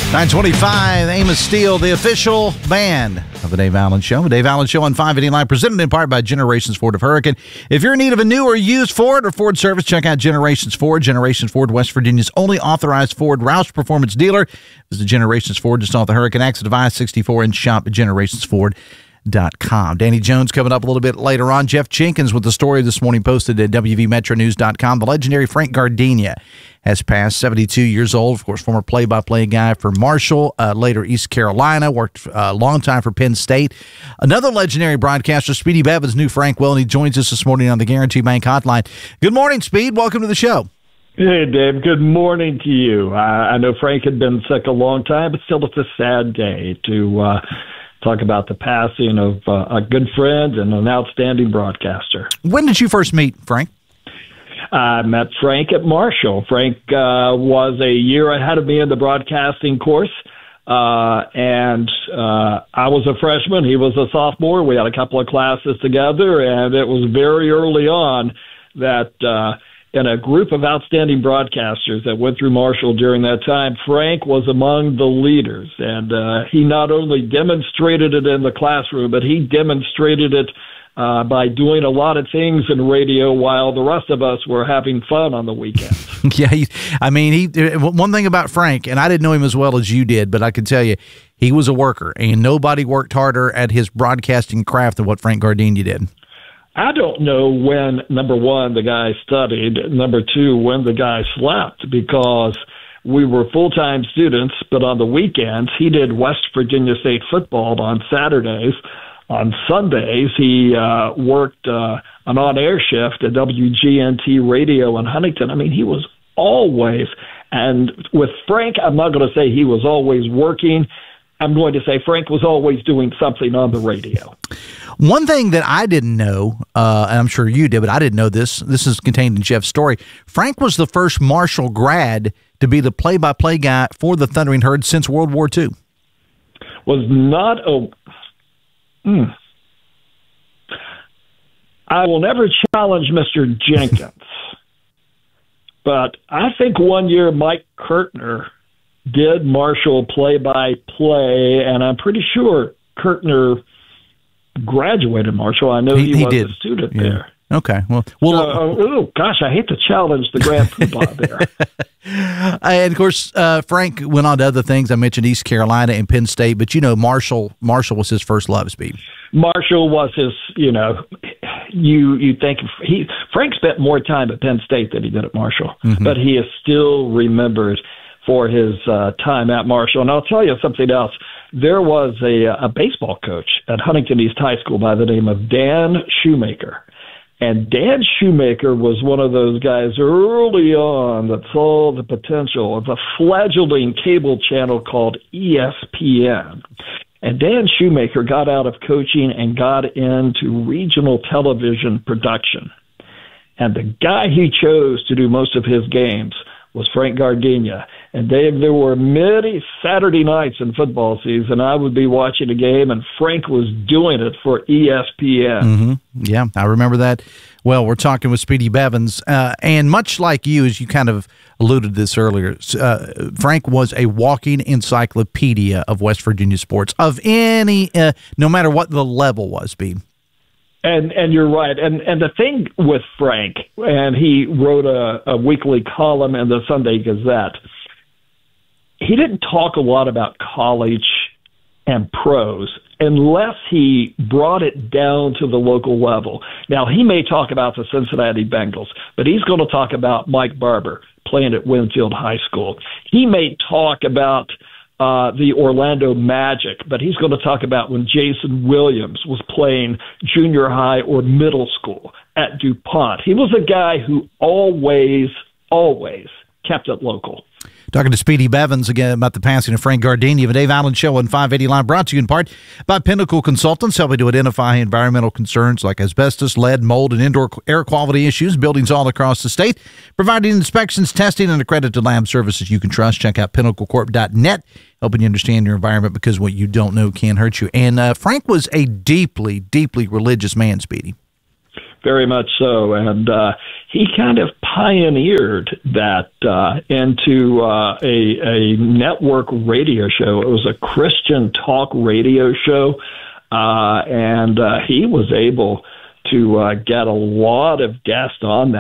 925, Amos Steele, the official band of the Dave Allen Show. The Dave Allen Show on 580 Live, presented in part by Generations Ford of Hurricane. If you're in need of a new or used Ford or Ford service, check out Generations Ford. Generations Ford, West Virginia's only authorized Ford Roush Performance dealer. Visit Generations Ford just off the Hurricane exit of I-64 and shop at generationsford.com. Danny Jones coming up a little bit later on. Jeff Jenkins with the story this morning posted at WVMetroNews.com. The legendary Frank Gardenia has passed, 72 years old. Of course, former play-by-play guy for Marshall, later East Carolina, worked a long time for Penn State. Another legendary broadcaster, Speedy Bevins, knew Frank well, and he joins us this morning on the Guarantee Bank Hotline. Good morning, Speed. Welcome to the show. Hey, Dave. Good morning to you. I know Frank had been sick a long time, but still it's a sad day to talk about the passing of a good friend and an outstanding broadcaster. When did you first meet Frank? I met Frank at Marshall. Frank was a year ahead of me in the broadcasting course, and I was a freshman. He was a sophomore. We had a couple of classes together, and it was very early on that in a group of outstanding broadcasters that went through Marshall during that time, Frank was among the leaders. And he not only demonstrated it in the classroom, but he demonstrated it by doing a lot of things in radio while the rest of us were having fun on the weekends. Yeah, one thing about Frank, and I didn't know him as well as you did, but I can tell you, he was a worker, and nobody worked harder at his broadcasting craft than what Frank Gardenia did. I don't know when, number one, the guy studied, number two, when the guy slept, because we were full-time students, but on the weekends, he did West Virginia State football on Saturdays. On Sundays, he worked an on-air shift at WGNT Radio in Huntington. I mean, he was always, and with Frank, I'm not going to say he was always working. I'm going to say Frank was always doing something on the radio. One thing that I didn't know, and I'm sure you did, but I didn't know this. This is contained in Jeff's story. Frank was the first Marshall grad to be the play-by-play guy for the Thundering Herd since World War II. Was not a... I will never challenge Mr. Jenkins, but I think one year Mike Kirtner did Marshall play-by-play, and I'm pretty sure Kirtner graduated Marshall. I know he was did. A student there. Okay. Well, gosh, I hate to challenge the Grand Poobah there. And of course, Frank went on to other things. I mentioned East Carolina and Penn State, but Marshall was his first love, Speed. Marshall was his, you think Frank spent more time at Penn State than he did at Marshall, but he is still remembered for his time at Marshall. And I'll tell you something else. There was a baseball coach at Huntington East High School by the name of Dan Shoemaker. And Dan Shoemaker was one of those guys early on that saw the potential of a fledgling cable channel called ESPN. And Dan Shoemaker got out of coaching and got into regional television production. And the guy he chose to do most of his games was Frank Gardenia. And Dave, there were many Saturday nights in football season I would be watching a game, and Frank was doing it for ESPN. Yeah, I remember that. Well, we're talking with Speedy Bevins, and much like you, as you kind of alluded to this earlier, Frank was a walking encyclopedia of West Virginia sports, of any, no matter what the level was, Speed. And you're right. And the thing with Frank, and he wrote a weekly column in the Sunday Gazette, he didn't talk a lot about college and pros unless he brought it down to the local level. Now, he may talk about the Cincinnati Bengals, but he's going to talk about Mike Barber playing at Winfield High School. He may talk about the Orlando Magic, but he's going to talk about when Jason Williams was playing junior high or middle school at DuPont. He was a guy who always kept it local. Talking to Speedy Bevins again about the passing of Frank Gardenia. The Dave Allen Show on 580 Live, brought to you in part by Pinnacle Consultants, helping to identify environmental concerns like asbestos, lead, mold, and indoor air quality issues, buildings all across the state, providing inspections, testing, and accredited lab services you can trust. Check out pinnaclecorp.net, helping you understand your environment, because what you don't know can hurt you. And Frank was a deeply, deeply religious man, Speedy. very much so. And he kind of pioneered that into a network radio show. It was a Christian talk radio show, and he was able to get a lot of guests on that.